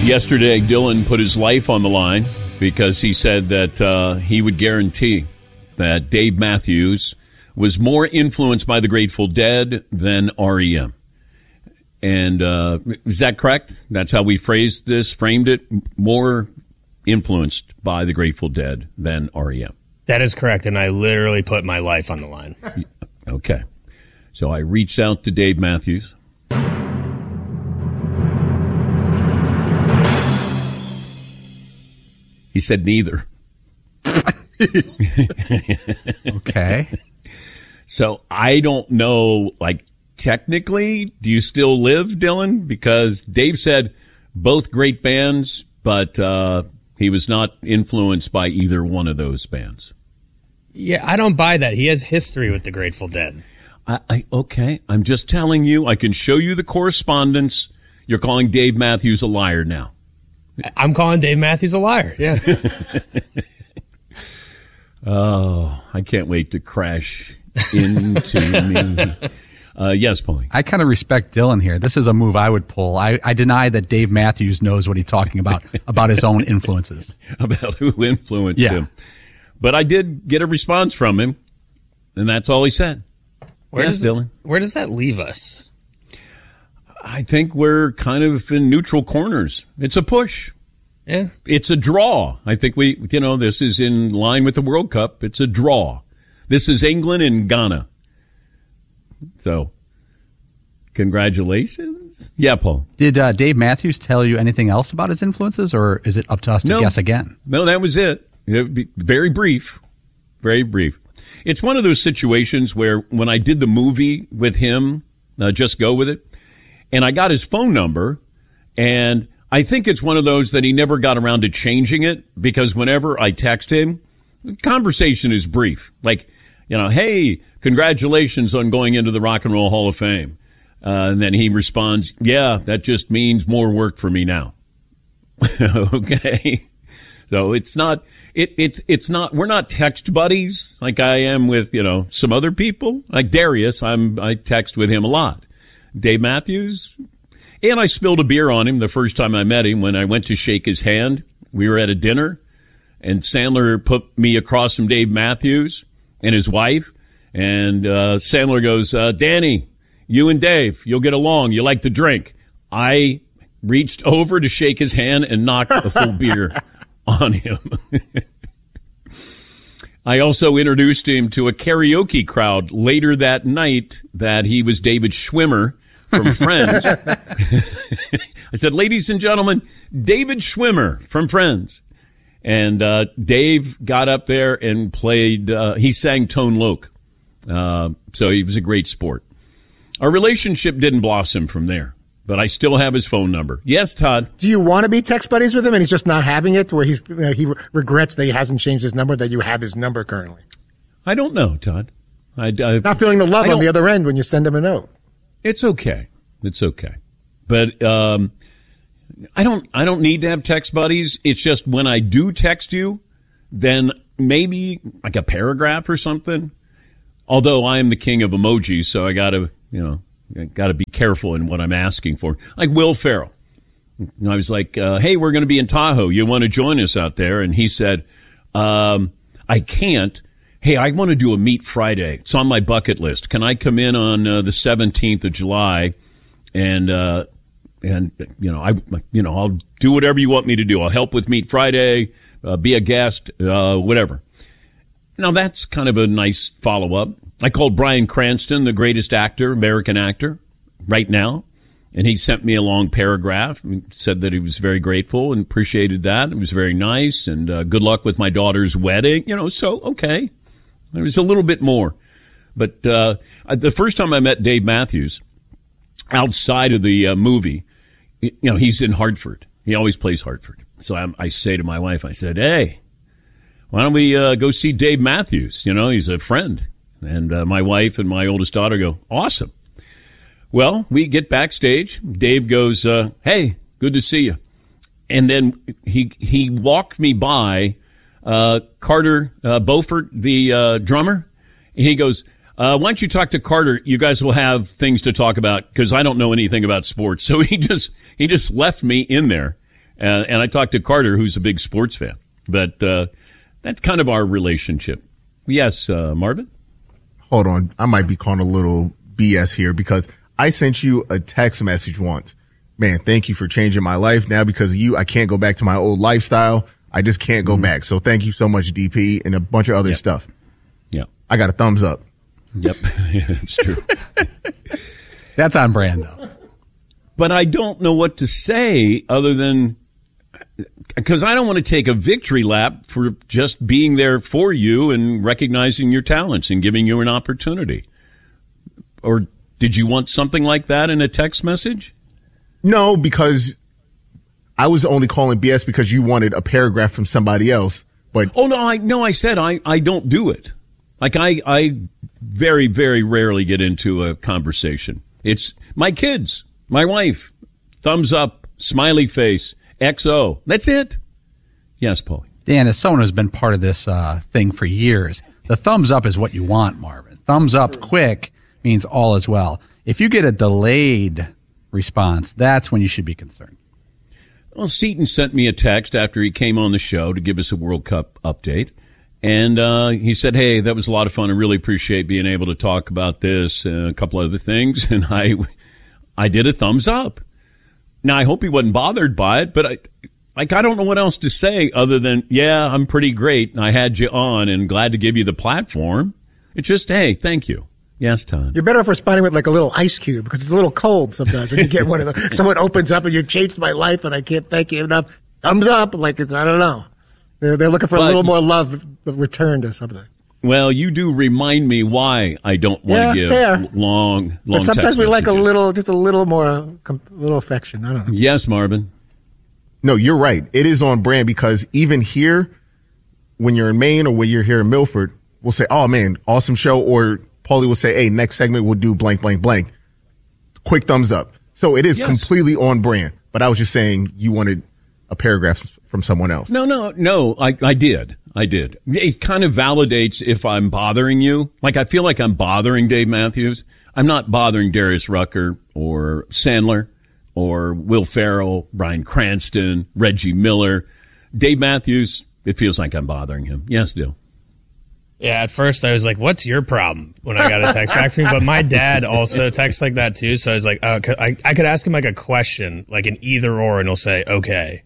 Yesterday, Dylan put his life on the line because he said that he would guarantee that Dave Matthews was more influenced by the Grateful Dead than REM. And is that correct? That's how we framed it? More influenced by the Grateful Dead than REM. That is correct, and I literally put my life on the line. Okay. So I reached out to Dave Matthews. He said neither. Okay. So I don't know, like, technically, do you still live, Dylan? Because Dave said both great bands, but he was not influenced by either one of those bands. Yeah, I don't buy that. He has history with the Grateful Dead. Okay, I'm just telling you. I can show you the correspondence. You're calling Dave Matthews a liar now. I'm calling Dave Matthews a liar, yeah. Oh, I can't wait to crash into me. Yes, Paulie. I kind of respect Dylan here. This is a move I would pull. I deny that Dave Matthews knows what he's talking about his own influences. About who influenced him. But I did get a response from him, and that's all he said. Dylan. Where does that leave us? I think we're kind of in neutral corners. It's a push. Yeah. It's a draw. I think this is in line with the World Cup. It's a draw. This is England and Ghana. So, congratulations. Yeah, Paul. Did Dave Matthews tell you anything else about his influences, or is it up to us to guess again? No, that was it. Very brief. Very brief. It's one of those situations where when I did the movie with him, Just Go With It, and I got his phone number, and I think it's one of those that he never got around to changing it, because whenever I text him, the conversation is brief. Like, hey, congratulations on going into the Rock and Roll Hall of Fame. And then he responds, yeah, that just means more work for me now. Okay. So it's not, we're not text buddies like I am with, some other people. Like Darius, I text with him a lot. Dave Matthews, and I spilled a beer on him the first time I met him when I went to shake his hand. We were at a dinner, and Sandler put me across from Dave Matthews and his wife, and Sandler goes, Danny, you and Dave, you'll get along. You like to drink. I reached over to shake his hand and knocked a full beer on him. I also introduced him to a karaoke crowd later that night that he was David Schwimmer from Friends. I said, ladies and gentlemen, David Schwimmer from Friends. And Dave got up there and played, he sang Tone Loc. So he was a great sport. Our relationship didn't blossom from there, but I still have his phone number. Yes, Todd? Do you want to be text buddies with him and he's just not having it, where he regrets that he hasn't changed his number, that you have his number currently? I don't know, Todd. Not feeling the love on the other end when you send him a note. It's okay. It's okay. But I don't need to have text buddies. It's just when I do text you, then maybe like a paragraph or something. Although I am the king of emojis, so I got to be careful in what I'm asking for. Like Will Ferrell. I was like, hey, we're going to be in Tahoe. You want to join us out there? And he said, I can't. Hey, I want to do a Meat Friday. It's on my bucket list. Can I come in on the 17th of July? And I'll do whatever you want me to do. I'll help with Meat Friday, be a guest, whatever. Now, that's kind of a nice follow-up. I called Bryan Cranston the greatest actor, American actor, right now. And he sent me a long paragraph and said that he was very grateful and appreciated that. It was very nice. And good luck with my daughter's wedding. So, okay. There was a little bit more. But the first time I met Dave Matthews, outside of the movie, he's in Hartford. He always plays Hartford. So I say to my wife, I said, hey, why don't we go see Dave Matthews? He's a friend. And my wife and my oldest daughter go, awesome. Well, we get backstage. Dave goes, hey, good to see you. And then he walked me by Carter Beaufort, the drummer. And he goes, why don't you talk to Carter? You guys will have things to talk about because I don't know anything about sports. So he just left me in there. And I talked to Carter, who's a big sports fan. But that's kind of our relationship. Yes, Marvin? Hold on. I might be calling a little BS here because I sent you a text message once. Man, thank you for changing my life. Now because of you, I can't go back to my old lifestyle. I just can't go back. So thank you so much, DP, and a bunch of other stuff. Yeah. I got a thumbs up. Yep. Yeah, it's true. That's on brand, though. But I don't know what to say other than because I don't want to take a victory lap for just being there for you and recognizing your talents and giving you an opportunity. Or did you want something like that in a text message? No, because I was only calling BS because you wanted a paragraph from somebody else. But I said I don't do it. Like I very, very rarely get into a conversation. It's my kids, my wife, thumbs up, smiley face, XO. That's it. Yes, Paul. Dan, as someone who's been part of this thing for years, the thumbs up is what you want, Marvin. Thumbs up quick means all is well. If you get a delayed response, that's when you should be concerned. Well, Seton sent me a text after he came on the show to give us a World Cup update. And he said, hey, that was a lot of fun. I really appreciate being able to talk about this and a couple other things. And I did a thumbs up. Now, I hope he wasn't bothered by it, but I don't know what else to say other than, yeah, I'm pretty great. I had you on and glad to give you the platform. It's just, hey, thank you. Yes, Todd. You're better off responding with like a little ice cube because it's a little cold sometimes when you get one of them. Someone opens up and you changed my life and I can't thank you enough. Thumbs up. Like it's, I don't know. They're looking for a little more love returned or something. Well, you do remind me why I don't want to give fair. long But sometimes text we like messages. just a little more, a little affection. I don't know. Yes, Marvin. no, you're right. It is on brand because even here, when you're in Maine or when you're here in Milford, we'll say, oh, man, awesome show. Or Paulie will say, hey, next segment we'll do blank, blank, blank. Quick thumbs up. So it is completely on brand. But I was just saying you wanted a paragraph from someone else. No. I did. It kind of validates if I'm bothering you. Like, I feel like I'm bothering Dave Matthews. I'm not bothering Darius Rucker or Sandler or Will Ferrell, Bryan Cranston, Reggie Miller. Dave Matthews, it feels like I'm bothering him. Yes, Dill. Yeah, at first I was like, what's your problem when I got a text back from you? But my dad also texts like that too. So I was like, I could ask him like a question, like an either or, and he'll say, okay.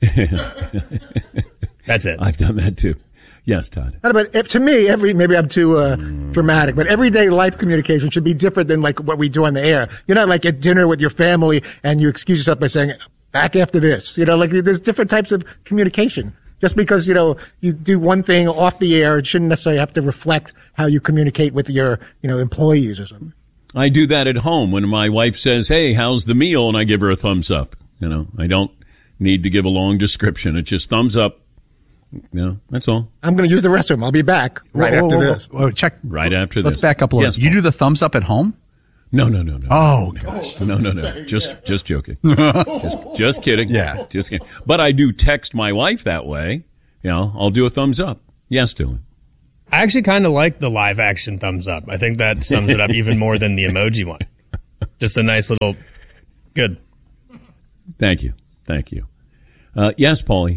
That's it. I've done that too. Yes, Todd. But to me, maybe I'm too dramatic, but everyday life communication should be different than like what we do on the air. You're not like at dinner with your family and you excuse yourself by saying, back after this. Like there's different types of communication. Just because, you do one thing off the air, it shouldn't necessarily have to reflect how you communicate with your, employees or something. I do that at home when my wife says, hey, how's the meal? And I give her a thumbs up. I don't need to give a long description. It's just thumbs up. That's all. I'm going to use the restroom. I'll be back after this. Check. Right after this. Let's back up a little. Yes, you do the thumbs up at home? No. Oh, gosh. No. Just joking. just kidding. Yeah. Just kidding. But I do text my wife that way. I'll do a thumbs up. Yes, Dylan. I actually kind of like the live action thumbs up. I think that sums it up even more than the emoji one. Just a nice little good. Thank you. Yes, Paulie.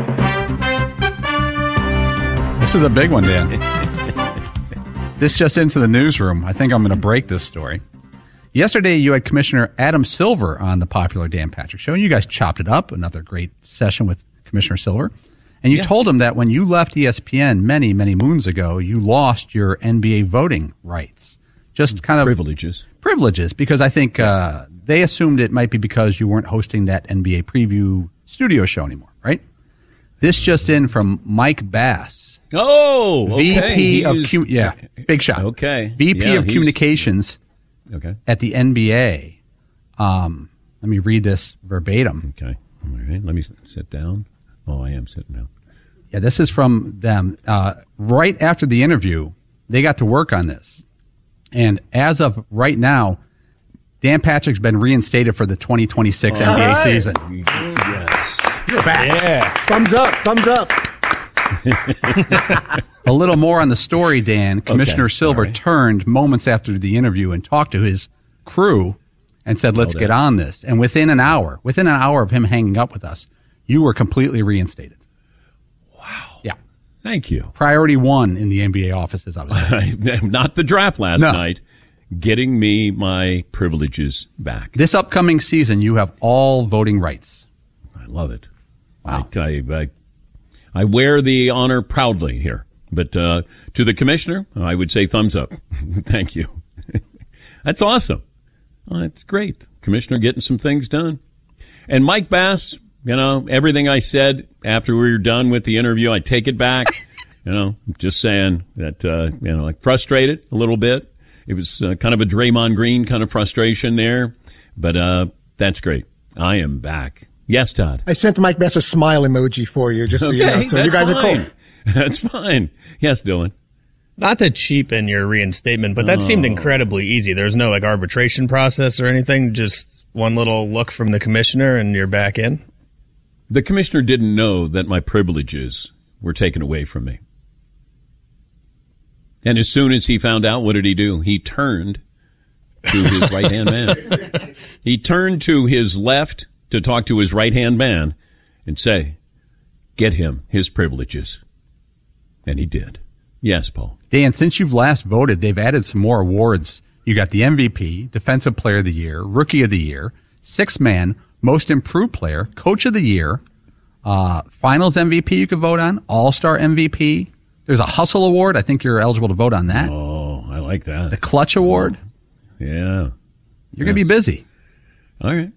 This is a big one, Dan. This just into the newsroom. I think I'm going to break this story. Yesterday, you had Commissioner Adam Silver on the popular Dan Patrick Show, and you guys chopped it up. Another great session with Commissioner Silver. And you told him that when you left ESPN many, many moons ago, you lost your NBA voting rights. Just kind of privileges, because I think they assumed it might be because you weren't hosting that NBA preview studio show anymore, right? This just in from Mike Bass. Oh, VP of big shot. Okay. VP of Communications at the NBA. Let me read this verbatim. Okay. All right. Let me sit down. Oh, I am sitting down. Yeah, this is from them. Right after the interview, they got to work on this. And as of right now, Dan Patrick's been reinstated for the 2026 NBA season. Yes. You're back. Yeah. Thumbs up. A little more on the story, Dan. Commissioner Silver turned moments after the interview and talked to his crew and said, let's get on this. And within an hour of him hanging up with us, you were completely reinstated. Wow. Yeah. Thank you. Priority one in the NBA offices, I was saying. Not the draft last night. Getting me my privileges back. This upcoming season, you have all voting rights. I love it. Wow. I wear the honor proudly here. But to the commissioner, I would say thumbs up. Thank you. That's awesome. Oh, that's great. Commissioner getting some things done. And Mike Bass, everything I said after we were done with the interview, I take it back. Just saying that, like frustrated a little bit. It was kind of a Draymond Green kind of frustration there. But that's great. I am back. Yes, Todd. I sent Mike Bass a smile emoji for you, just so you know. So you guys are cool. That's fine. Yes, Dylan. Not to cheapen your reinstatement, but that seemed incredibly easy. There's no arbitration process or anything. Just one little look from the commissioner and you're back in. The commissioner didn't know that my privileges were taken away from me. And as soon as he found out, what did he do? He turned to his right-hand man. He turned to his left to talk to his right-hand man and say, get him his privileges. And he did. Yes, Paul. Dan, since you've last voted, they've added some more awards. You got the MVP, Defensive Player of the Year, Rookie of the Year, Sixth Man, Most Improved Player, Coach of the Year, Finals MVP you could vote on, All-Star MVP. There's a Hustle Award. I think you're eligible to vote on that. Oh, I like that. The Clutch Award. Yeah. You're going to be busy. All right.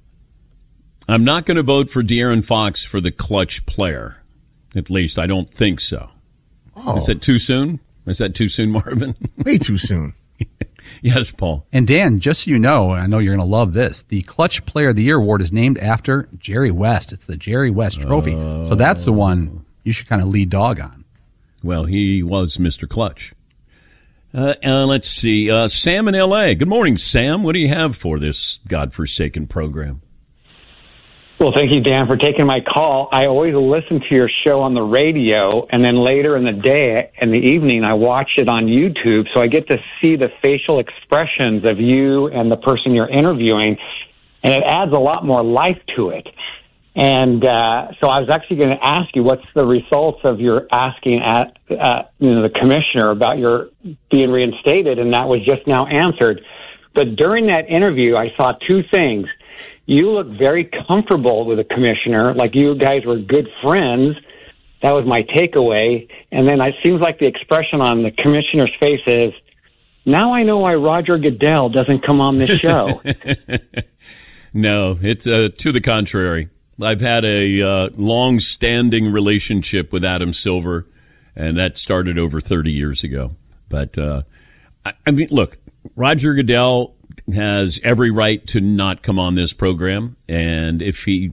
I'm not going to vote for De'Aaron Fox for the Clutch Player. At least I don't think so. Oh. Is that too soon? Is that too soon, Marvin? Way too soon. Yes, Paul. And Dan, just so you know, and I know you're going to love this, the Clutch Player of the Year award is named after Jerry West. It's the Jerry West Trophy. So that's the one you should kind of lead dog on. Well, he was Mr. Clutch. Let's see. Sam in L.A. Good morning, Sam. What do you have for this godforsaken program? Well, thank you, Dan, for taking my call. I always listen to your show on the radio, and then later in the day, in the evening, I watch it on YouTube, so I get to see the facial expressions of you and the person you're interviewing, and it adds a lot more life to it. And so I was actually going to ask you, what's the results of your asking at the commissioner about your being reinstated, and that was just now answered. But during that interview, I saw two things. You look very comfortable with the commissioner, like you guys were good friends. That was my takeaway. And then it seems like the expression on the commissioner's face is, now I know why Roger Goodell doesn't come on this show. No, it's to the contrary. I've had a long-standing relationship with Adam Silver, and that started over 30 years ago. But, I mean, look, Roger Goodell has every right to not come on this program. And if he,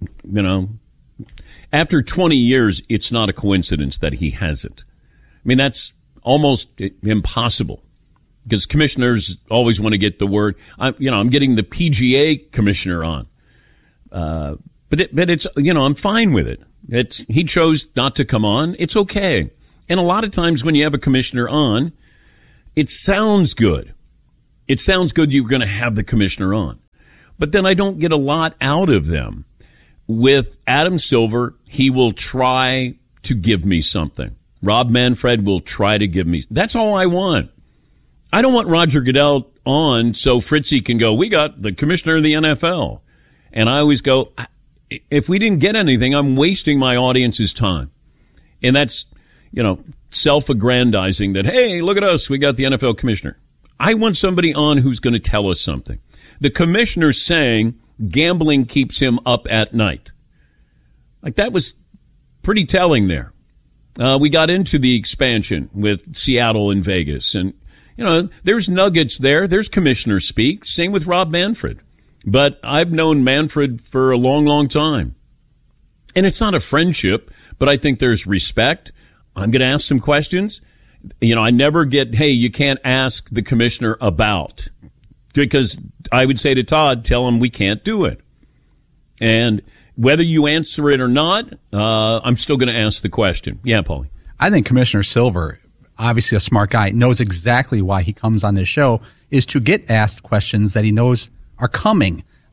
after 20 years, it's not a coincidence that he hasn't. I mean, that's almost impossible because commissioners always want to get the word. I'm getting the PGA commissioner on. But it's, I'm fine with it. He chose not to come on. It's okay. And a lot of times when you have a commissioner on, it sounds good. It sounds good you're going to have the commissioner on. But then I don't get a lot out of them. With Adam Silver, he will try to give me something. Rob Manfred will try to give me. That's all I want. I don't want Roger Goodell on so Fritzy can go, we got the commissioner of the NFL. And I always go, if we didn't get anything, I'm wasting my audience's time. And that's, self-aggrandizing that, hey, look at us, we got the NFL commissioner. I want somebody on who's going to tell us something. The commissioner's saying gambling keeps him up at night. Like, that was pretty telling there. We got into the expansion with Seattle and Vegas. And, there's nuggets there. There's commissioner speak. Same with Rob Manfred. But I've known Manfred for a long, long time. And it's not a friendship, but I think there's respect. I'm going to ask some questions. I never get, hey, you can't ask the commissioner about. Because I would say to Todd, tell him we can't do it. And whether you answer it or not, I'm still going to ask the question. Yeah, Paulie. I think Commissioner Silver, obviously a smart guy, knows exactly why he comes on this show, is to get asked questions that he knows are coming.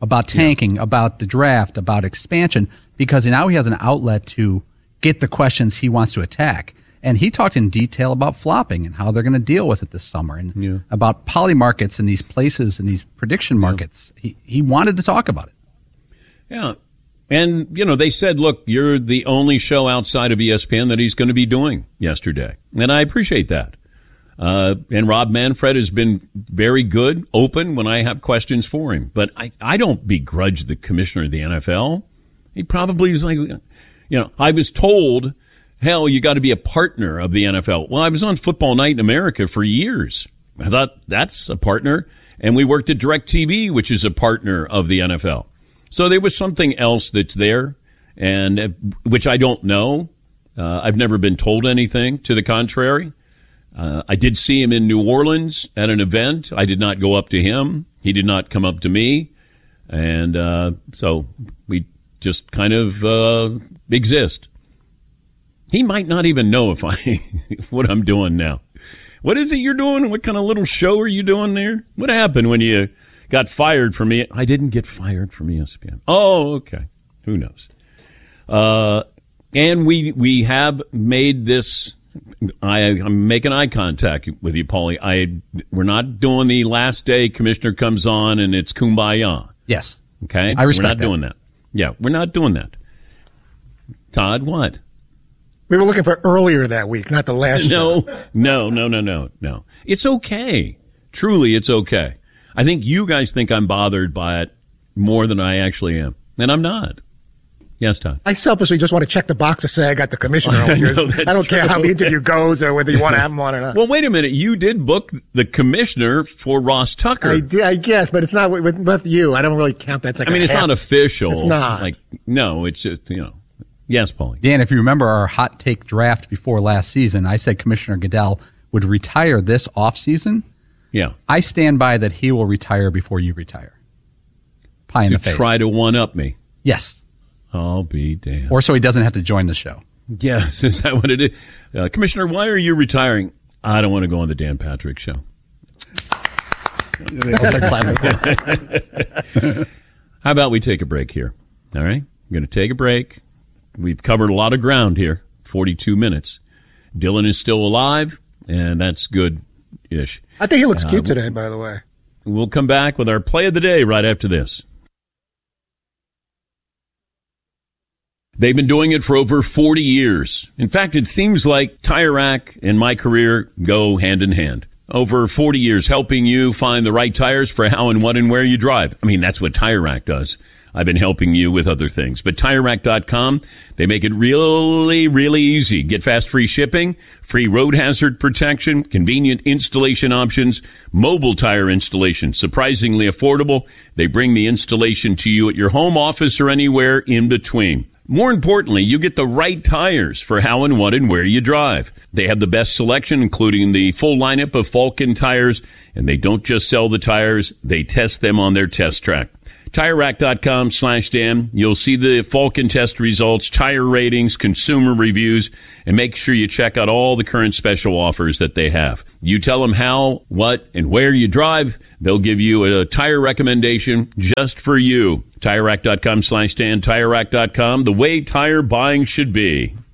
about tanking, about the draft, about expansion, because now he has an outlet to get the questions he wants to attack. And he talked in detail about flopping and how they're going to deal with it this summer, and about poly markets and these places and these prediction markets. He wanted to talk about it. Yeah. And, they said, look, you're the only show outside of ESPN that he's going to be doing yesterday. And I appreciate that. And Rob Manfred has been very good, open when I have questions for him. But I don't begrudge the commissioner of the NFL. He probably was like, I was told, hell, you got to be a partner of the NFL. Well, I was on Football Night in America for years. I thought that's a partner. And we worked at DirecTV, which is a partner of the NFL. So there was something else that's there, and which I don't know. I've never been told anything to the contrary. I did see him in New Orleans at an event. I did not go up to him. He did not come up to me. And so we just kind of exist. He might not even know if what I'm doing now. What is it you're doing? What kind of little show are you doing there? What happened when you got fired from me? I didn't get fired from ESPN. Oh, okay. Who knows? And we have made this. I'm making eye contact with you, Paulie. We're not doing the last day commissioner comes on and it's kumbaya. Yes. Okay? I respect We're not doing that. Yeah, we're not doing that. Todd, what? We were looking for earlier that week, not the last show. No. It's okay. Truly, it's okay. I think you guys think I'm bothered by it more than I actually am. And I'm not. Yes, Todd. I selfishly just want to check the box to say I got the commissioner on. I don't care how the interview goes or whether you want to have him on or not. Well, wait a minute. You did book the commissioner for Ross Tucker. I did, I guess, but it's not with you. I don't really count that. It's not official. It's not. No, it's just, Yes, Paulie. Dan, if you remember our hot take draft before last season, I said Commissioner Goodell would retire this offseason. Yeah. I stand by that he will retire before you retire. Pie in the face. To try to one-up me. Yes. I'll be damned. Or so he doesn't have to join the show. Yes, is that what it is? Commissioner, why are you retiring? I don't want to go on the Dan Patrick Show. How about we take a break here? All right? We're going to take a break. We've covered a lot of ground here, 42 minutes. Dylan is still alive, and that's good-ish. I think he looks cute today, by the way. We'll come back with our play of the day right after this. They've been doing it for over 40 years. In fact, it seems like Tire Rack and my career go hand in hand. Over 40 years helping you find the right tires for how and what and where you drive. That's what Tire Rack does. I've been helping you with other things. But TireRack.com, they make it really, really easy. Get fast free shipping, free road hazard protection, convenient installation options, mobile tire installation, surprisingly affordable. They bring the installation to you at your home, office, or anywhere in between. More importantly, you get the right tires for how and what and where you drive. They have the best selection, including the full lineup of Falken tires, and they don't just sell the tires, they test them on their test track. TireRack.com/Dan. You'll see the Falken test results, tire ratings, consumer reviews, and make sure you check out all the current special offers that they have. You tell them how, what, and where you drive. They'll give you a tire recommendation just for you. TireRack.com/Dan. TireRack.com, the way tire buying should be.